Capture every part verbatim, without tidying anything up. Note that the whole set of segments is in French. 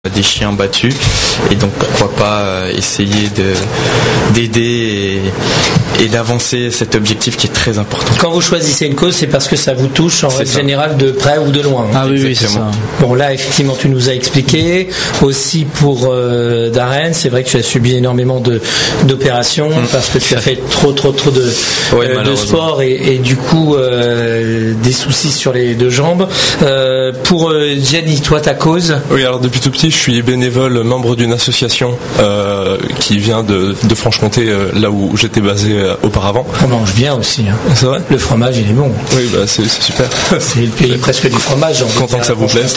des chiens battus, et donc pourquoi pas essayer de d'aider et, et d'avancer cet objectif qui est très important. Quand vous choisissez une cause, c'est parce que ça vous touche en règle générale de près ou de loin. Ah oui, oui, c'est ça. Bon, là effectivement tu nous as expliqué aussi pour euh, Darren, c'est vrai que tu as subi énormément de d'opérations mmh. parce que tu as fait trop trop trop de oui, euh, de sport et, et du coup euh, des soucis sur les deux jambes. Euh, pour euh, Gianni, toi ta cause? Oui, alors depuis tout petit je suis bénévole, membre d'une association euh, qui vient de, de Franche-Comté, euh, là où j'étais basé euh, auparavant. On mange bien aussi. Hein. C'est vrai? Le fromage, il est bon. Oui, bah, c'est, c'est super. C'est le pays presque du fromage. Content que ça vous plaise.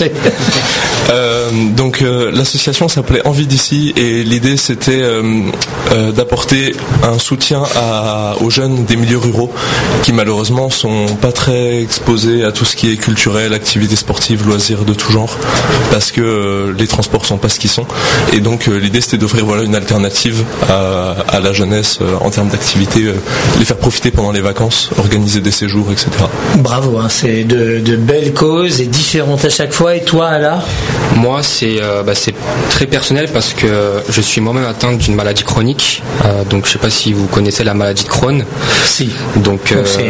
euh, donc euh, l'association s'appelait Envie d'ici et l'idée c'était euh, euh, d'apporter un soutien à, aux jeunes des milieux ruraux qui malheureusement sont pas très exposés à tout ce qui est culturel, activités sportives, loisirs de tout genre, parce que euh, les transports sont pas ce qu'ils sont, et donc euh, l'idée c'était d'offrir voilà une alternative à, à la jeunesse euh, en termes d'activité, euh, les faire profiter pendant les vacances, organiser des séjours, et cetera. Bravo, hein, c'est de, de belles causes et différentes à chaque fois. Et toi, Ala? Moi, c'est euh, bah, c'est très personnel parce que je suis moi-même atteint d'une maladie chronique. Euh, donc, je sais pas si vous connaissez la maladie de Crohn. Si. Donc, euh, donc c'est,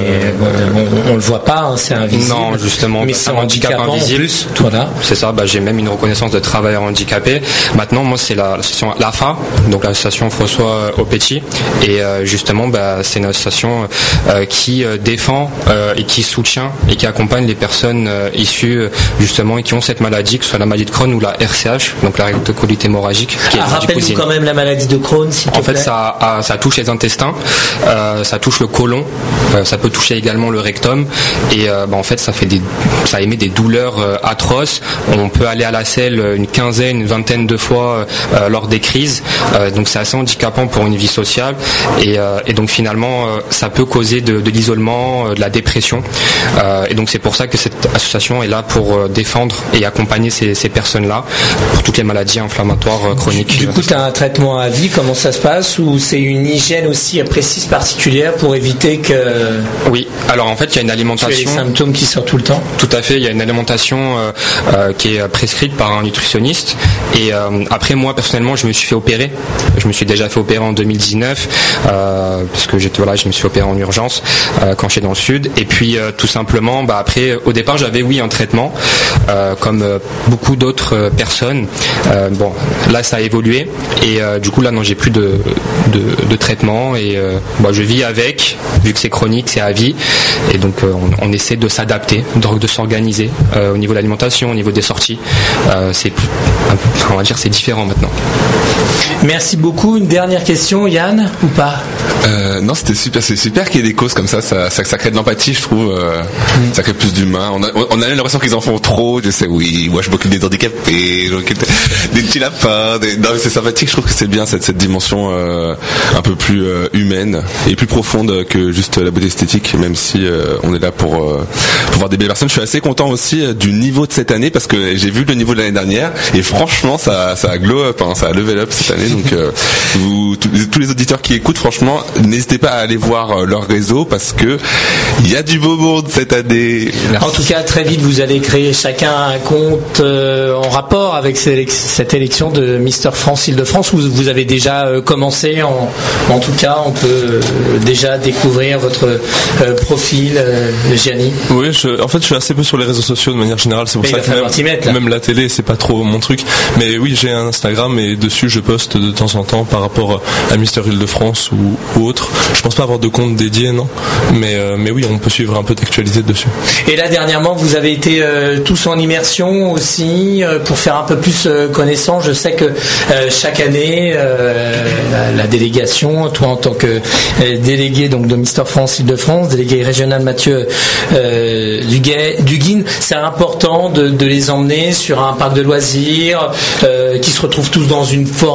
on, on le voit pas, hein, c'est invisible. Non, justement, mais c'est un handicap invisible. Plus, voilà. C'est ça. Bah, j'ai même une reconnaissance de travailleur handicapé. Maintenant, moi, c'est la, l'association l'A F A, donc l'association François Opetti, et euh, justement, bah, c'est une association euh, qui euh, défend euh, et qui soutient et qui accompagne les personnes euh, issues euh, justement et qui ont cette maladie, que ce soit la maladie de Crohn ou la R C H, donc la rectocolite hémorragique. Qui ah, rappelle-nous quand même la maladie de Crohn, s'il te En fait, plaît. ça, ah, ça touche les intestins, euh, ça touche le côlon, euh, ça peut toucher également le rectum, et euh, bah, en fait, ça fait des, ça émet des douleurs euh, atroces. On peut aller à la selle une quinzaine, une vingtaine de fois euh, lors des crises, euh, donc c'est assez handicapant pour une vie sociale, et, euh, et donc finalement, euh, ça peut causer de, de l'isolement, euh, de la dépression, euh, et donc c'est pour ça que cette association est là pour euh, défendre et accompagner ces, ces personnes-là pour toutes les maladies inflammatoires euh, chroniques. Du coup, tu as un traitement à vie, comment ça se passe, ou c'est une hygiène aussi précise, particulière pour éviter que... Oui, alors en fait, il y a une alimentation... Tu as les symptômes qui sortent tout le temps. Tout à fait, il y a une alimentation euh, euh, qui est prescrite par un nutritionniste, et euh, après moi personnellement je me suis fait opérer, je me suis déjà fait opérer en deux mille dix-neuf euh, parce que j'étais, voilà, je me suis opéré en urgence euh, quand j'étais dans le sud, et puis euh, tout simplement bah, après au départ j'avais oui un traitement euh, comme euh, beaucoup d'autres euh, personnes, euh, bon là ça a évolué, et euh, du coup là non j'ai plus de, de, de traitement, et euh, bah, je vis avec, vu que c'est chronique, c'est à vie, et donc euh, on, on essaie de s'adapter, de, de s'organiser euh, au niveau de l'alimentation, au niveau des sorties, euh, c'est on va dire c'est différent maintenant. Merci beaucoup. Une dernière question, Yann, ou pas? euh, Non, c'était super. C'est super qu'il y ait des causes comme ça. Ça, ça, ça crée de l'empathie, je trouve. Euh, mm. Ça crée plus d'humain. On a, on a l'impression qu'ils en font trop. Je sais, oui, moi je m'occupe des handicapés, je m'occupe des petits lapins. Des... Non, c'est sympathique. Je trouve que c'est bien cette, cette dimension euh, un peu plus euh, humaine et plus profonde que juste la beauté esthétique. Même si euh, on est là pour, euh, pour voir des belles personnes. Je suis assez content aussi euh, du niveau de cette année parce que j'ai vu le niveau de l'année dernière et franchement, ça, ça a glow up, hein, ça a level up cette année. Donc euh, vous, tous les auditeurs qui écoutent, franchement, n'hésitez pas à aller voir leur réseau parce que il y a du beau monde cette année. En tout cas, très vite, vous allez créer chacun un compte euh, en rapport avec cette élection de Mister France Île-de-France. Vous, vous avez déjà euh, commencé. En, en tout cas, on peut euh, déjà découvrir votre euh, profil, euh, Gianni. Oui, je, en fait, je suis assez peu sur les réseaux sociaux de manière générale. C'est pour Mais ça que même, mettre, même la télé, c'est pas trop mon truc. Mais oui, j'ai un Instagram et dessus, je poste de temps en temps par rapport à Mister Île-de-France ou, ou autre. Je pense pas avoir de compte dédié, non. Mais, euh, mais oui, on peut suivre un peu d'actualité dessus. Et là, dernièrement, vous avez été euh, tous en immersion aussi euh, pour faire un peu plus euh, connaissance. Je sais que euh, chaque année, euh, la, la délégation, toi en tant que euh, délégué donc de Mister France Île-de-France, délégué régional Mathieu euh, Duguin, c'est important de, de les emmener sur un parc de loisirs euh, qui se retrouvent tous dans une forêt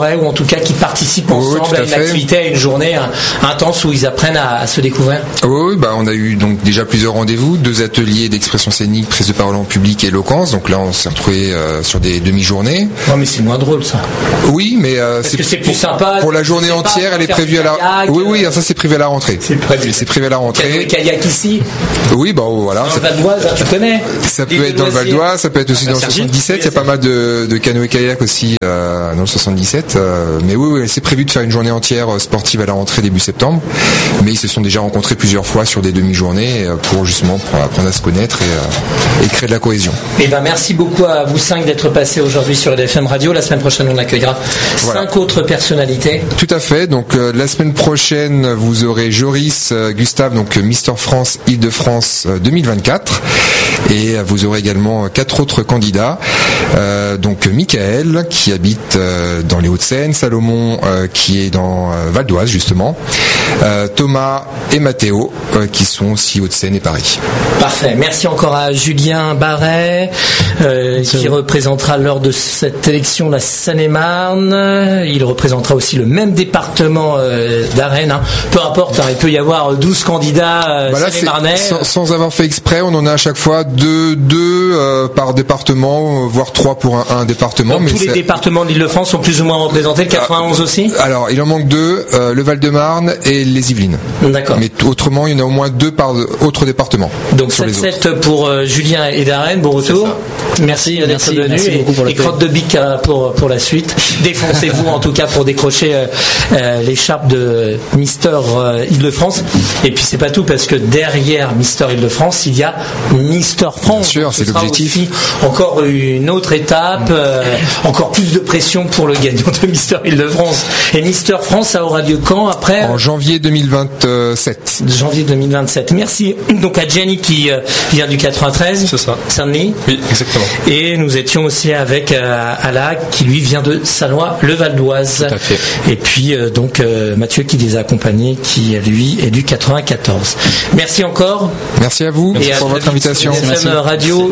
pourraient, ou en tout cas qui participent ensemble oui, à une fait. activité, à une journée hein, intense où ils apprennent à, à se découvrir. Oui, oui, bah on a eu donc déjà plusieurs rendez-vous, deux ateliers d'expression scénique, prise de parole en public et éloquence. Donc là, on s'est retrouvés euh, sur des demi-journées. Non, mais c'est moins drôle ça. Oui, mais euh, c'est, que c'est plus sympa. Pour la journée entière, elle est prévue à la. Kayak, oui, oui, ça c'est prévu à la rentrée. C'est prévu. C'est prévu à la rentrée. Kayak ici. Oui, bah voilà. Dans le Val d'Oise, tu connais. Ça peut être dans le Val d'Oise, ça peut être aussi dans le soixante-dix-sept. Il y a pas mal de, de canoë kayak aussi euh, dans le soixante-dix-sept. Euh, mais oui, oui, c'est prévu de faire une journée entière sportive à la rentrée début septembre. Mais ils se sont déjà rencontrés plusieurs fois sur des demi-journées pour justement pour apprendre à se connaître et, euh, et créer de la cohésion. Et ben merci beaucoup à vous cinq d'être passés aujourd'hui sur L F M Radio. La semaine prochaine, on accueillera voilà. cinq autres personnalités. Tout à fait. Donc euh, la semaine prochaine, vous aurez Joris euh, Gustave, donc Mister France Île-de-France euh, deux mille vingt-quatre, et euh, vous aurez également euh, quatre autres candidats. Euh, donc Michael qui habite euh, dans les Hauts-de-Seine, Salomon euh, qui est dans euh, Val d'Oise justement, euh, Thomas et Mathéo euh, qui sont aussi Hauts-de-Seine et Paris. Parfait. Merci encore à Julien Barret euh, qui représentera lors de cette élection la Seine-et-Marne. Il représentera aussi le même département euh, d'Arène. Hein. Peu importe, hein, il peut y avoir douze candidats euh, bah là, Seine-et-Marnais. Sans, sans avoir fait exprès, on en a à chaque fois deux, deux euh, par département, voire trois pour un, un département. Donc mais tous les c'est... départements de l'Île-de-France sont plus ou moins représentés, le quatre-vingt-onze aussi. Alors, il en manque deux, euh, le Val-de-Marne et les Yvelines. D'accord. Mais t- autrement, il y en a au moins deux par autre département. Donc sept sept pour euh, Julien et Darren, bon retour. Merci d'être merci, venu. merci beaucoup pour et crotte de bique euh, pour, pour la suite. Défoncez-vous en tout cas pour décrocher euh, euh, l'écharpe de Mister euh, Île-de-France. Et puis c'est pas tout parce que derrière Mister Île-de-France, il y a Mister France. Bien sûr, c'est l'objectif. Aussi encore une autre étape, euh, encore plus de pression pour le gagnant de Mister Île-de-France. Et Mister France, ça aura lieu quand après ? En janvier deux mille vingt-sept. Janvier deux mille vingt-sept. Merci donc à Jenny qui euh, vient du quatre-vingt-treize. C'est ça. Saint-Denis. Oui, exactement. Et nous étions aussi avec euh, Ala qui lui vient de Salois, le Val d'Oise. Tout à fait. Et puis euh, donc euh, Mathieu qui les a accompagnés, qui lui est du quatre-vingt-quatorze. Merci encore. Merci à vous et pour à votre invitation. F M Radio.